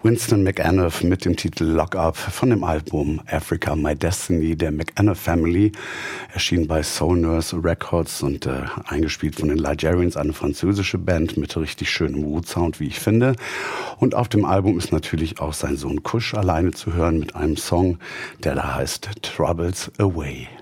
Winston McAnuff mit dem Titel Lock Up von dem Album Africa My Destiny der McAnuff Family, erschien bei Soul Nurse Records und eingespielt von den Ligerians, eine französische Band mit richtig schönem Root-Sound, wie ich finde. Und auf dem Album ist natürlich auch sein Sohn Kush alleine zu hören mit einem Song, der da heißt Troubles Away.